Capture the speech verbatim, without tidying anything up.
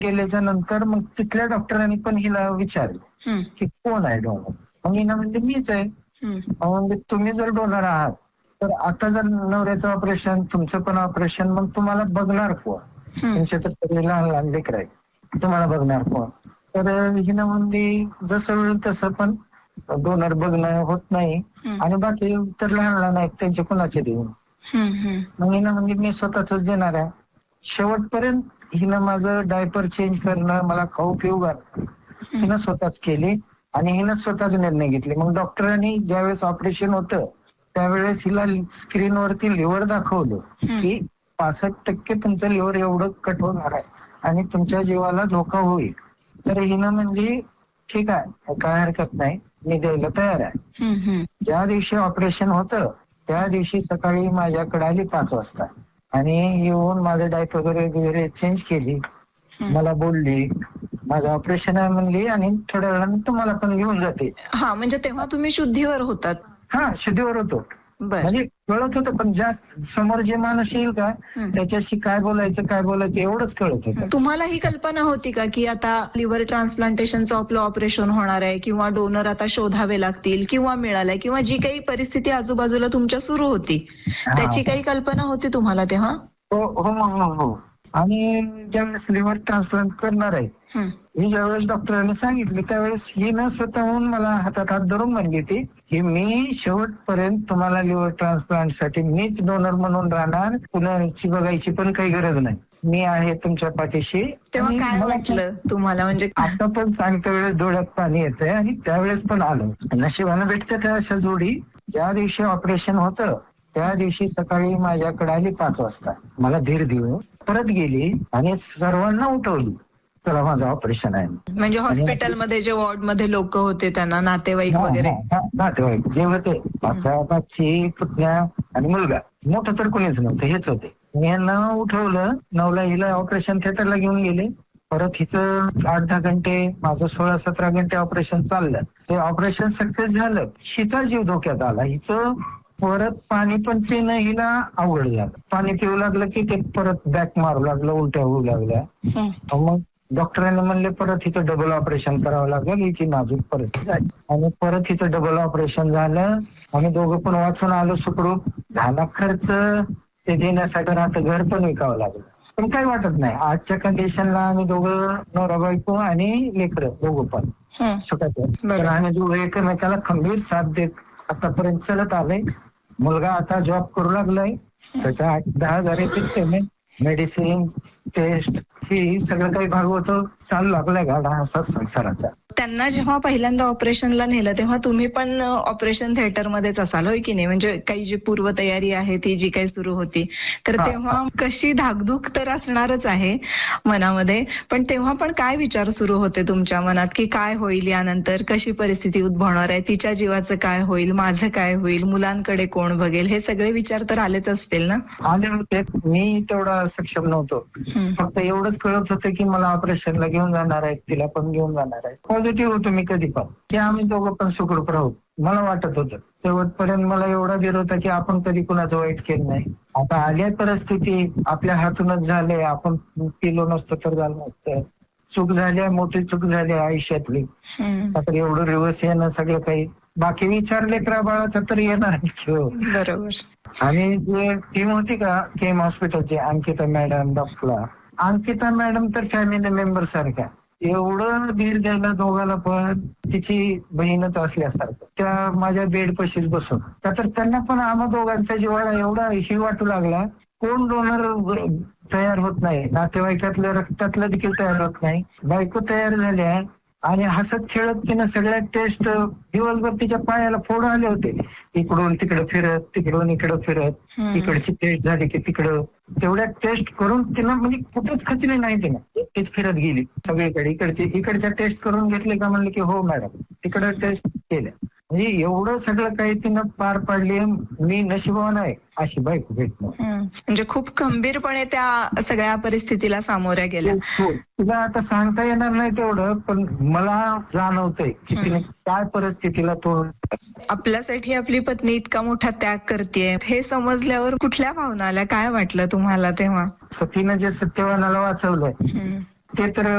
गेल्याच्या नंतर मग तिथल्या डॉक्टरांनी पण हिला विचारलं की कोण आहे डोनर. मग हिनं म्हणजे मीच आहे. म्हणजे तुम्ही जर डोनर आहात तर आता जर नवऱ्याचं ऑपरेशन, तुमचं पण ऑपरेशन, मग तुम्हाला बघणार कोण? तुमचे तर सगळे लहान लहान लेकर आहेत, तुम्हाला बघणार कोण? तर हिनं म्हणली जसं होईल तसं, पण डोनर बघणं होत नाही आणि बाकी तर लहान लहान आहेत त्यांचे कुणाचे देऊ. मग हिनं म्हणजे मी स्वतःच देणार आहे. शेवटपर्यंत हिनं माझं डायपर चेंज करणं, मला खाऊ पिऊ घालणं हिनं स्वतःच केली आणि हिनं स्वतःच निर्णय घेतले. मग डॉक्टरांनी ज्यावेळेस ऑपरेशन होतं त्यावेळेस हिला स्क्रीनवरती लिव्हर दाखवलं की पासष्ट टक्के तुमचं लिव्हर एवढं कट होणार आहे आणि तुमच्या जीवाला धोका होईल. तर हिनं म्हणजे ठीक आहे, काय हरकत नाही, मी द्यायला तयार आहे. ज्या दिवशी ऑपरेशन होतं त्या दिवशी सकाळी माझ्याकडे आली पाच वाजता आणि येऊन माझं डायपर वगैरे वगैरे चेंज केली. मला बोलली माझं ऑपरेशन आहे म्हणली आणि थोड्या वेळाने तुम्हाला पण घेऊन जाते. हा, म्हणजे तेव्हा तुम्ही शुद्धीवर होतात? हा, शुद्धीवर होतो. म्हणजे कळत होतं, पण जास्त समोर जे माणूस येईल का त्याच्याशी काय बोलायचं काय बोलायचं एवढंच कळत होतं. तुम्हाला ही कल्पना होती का की आता लिव्हर ट्रान्सप्लांटेशनचं आपलं ऑपरेशन होणार आहे किंवा डोनर आता शोधावे लागतील किंवा मिळालाय किंवा जी काही परिस्थिती आजूबाजूला तुमच्या सुरू होती त्याची काही कल्पना होती तुम्हाला तेव्हा? हो हो हो हो. आणि ज्यावेळेस लिव्हर ट्रान्सप्लांट करणार आहे ही ज्यावेळेस डॉक्टरांनी सांगितली त्यावेळेस ही न स्वतःहून मला हातात हात धरून म्हणली होती की मी शेवटपर्यंत तुम्हाला लिव्हर ट्रान्सप्लांट साठी मीच डोनर म्हणून राहणार, कुणाची बघायची पण काही गरज नाही, मी आहे तुमच्या पाठीशी. तेव्हा काय वाटलं तुम्हाला? म्हणजे आता पण सांगते वेळेस डोळ्यात पाणी येतंय आणि त्यावेळेस पण आलं. नशिबानं भेटते त्या अशा जोडी. ज्या दिवशी ऑपरेशन होतं त्या दिवशी सकाळी माझ्याकडे आली पाच वाजता, मला धीर देऊन परत गेली आणि सर्वांना उठवली, चला माझं ऑपरेशन आहे. म्हणजे हॉस्पिटलमध्ये जे वॉर्ड मध्ये लोक होते त्यांना, नातेवाईक वगैरे? नातेवाईक जे होते, बाची पुतण्या आणि मुलगा, मोठं तर कोणीच नव्हतं, हेच होते. मी यांना उठवलं, नऊला हिला ऑपरेशन थिएटरला घेऊन गेले. परत हिचं आठ दहा घंटे, माझं सोळा सतरा घंटे ऑपरेशन चाललं. ते ऑपरेशन सक्सेस झालं, हिचा जीव धोक्यात आला. हिचं परत पाणी पण पिणं हिला अवघड झालं. पाणी पिऊ लागलं की ते परत बॅक मारू लागलं, उलट्या होऊ लागल्या. मग डॉक्टरांनी म्हणले परत हिचं डबल ऑपरेशन करावं लागेल, हिची नाजूक परिस्थिती झाली. आणि परत हिचं डबल ऑपरेशन झालं. आम्ही दोघं पण वाचून आलो सुखरूप. झाला खर्च, ते देण्यासाठी आता घर पण विकावं लागलं. पण काही वाटत नाही, आजच्या कंडिशनला आम्ही दोघं, नवरा बायको आणि लेकरं दोघं पण सुखात, तर आम्ही दोघं एकमेकाला खंबीर साथ देत आतापर्यंत चलत आलंय. मुलगा आता जॉब करू लागलाय, त्याचा आठ दहा हजार येते पेमेंट, मेडिसिन, टेस्ट, ही सगळं काही भागवतो, चालू लागलाय गाडा असा संसाराचा. त्यांना जेव्हा पहिल्यांदा ऑपरेशनला नेलं तेव्हा तुम्ही पण ऑपरेशन थिएटर मध्येच असाल, होय की नाही? म्हणजे काही जी पूर्वतयारी आहे ती जी काही सुरू होती, तर तेव्हा कशी धाकधूक तर असणारच आहे मनामध्ये, पण तेव्हा पण काय विचार सुरू होते तुमच्या मनात की काय होईल यानंतर, कशी परिस्थिती उद्भवणार आहे, तिच्या जीवाचं काय होईल, माझं काय होईल, मुलांकडे कोण बघेल, हे सगळे विचार तर आलेच असतील ना? आले होते. मी तेवढा सक्षम नव्हतो, फक्त एवढंच कळत होतं की मला ऑपरेशनला घेऊन जाणार आहे, तिला पण घेऊन जाणार आहे. पॉझिटिव्ह होतो मी कधी पण की आम्ही दोघं पण सुखरूप राहू, मला वाटत होतं. तेवढपर्यंत मला एवढा धीर होता की आपण कधी कुणाचं वाईट केलं नाही. आता आली परिस्थिती, आपल्या हातूनच झाले, आपण केलो नसतं तर झालं नसतं. चूक झाली, मोठी चूक झाली आयुष्यातली. आता एवढं रिवर्स येणं सगळं काही, बाकी विचार लेकरा बाळाचा तर येणार. बरोबर. आणि जे टीम होती का केम हॉस्पिटलची, Ankita madam, doctor Ankita madam तर फॅमिली मेंबर सारख्या, एवढं धीर द्यायला दोघाला पण तिची बहीणच असल्यासारखं. त्या माझ्या बेड पशीच बसून, तर त्यांना पण आम्हा दोघांचा जिव्हाळा एवढा ही वाटू लागला. कोण डोनर तयार होत नाही, नातेवाईकातलं रक्तातलं देखील तयार होत नाही. बायको तयार झाल्या आणि हसत खेळत तिनं सगळ्या टेस्ट, दिवसभर तिच्या पायाला फोड आले होते, इकडून तिकडं फिरत, तिकडून इकडं फिरत, इकडची टेस्ट झाली की तिकडं, तेवढ्या टेस्ट करून तिनं म्हणजे कुठेच खचली नाही, तिनं एकटीच फिरत गेली सगळीकडे. इकडची इकडच्या टेस्ट करून घेतले का म्हणले की हो मॅडम, तिकडं टेस्ट केल्या. म्हणजे एवढं सगळं काही तिनं पार पाडली. मी नशिबवान आहे अशी बायको भेटणं. म्हणजे खूप खंबीरपणे त्या सगळ्या परिस्थितीला सामोऱ्या गेल्या. तुला आता सांगता येणार नाही तेवढं, पण मला जाणवतंय की तिने काय परिस्थितीला तोंड. आपल्यासाठी आपली पत्नी इतका मोठा त्याग करतेय हे समजल्यावर कुठल्या भावना आल्या, काय वाटलं तुम्हाला तेव्हा? सतीनं जे सत्यवानाला वाचवलंय ते तर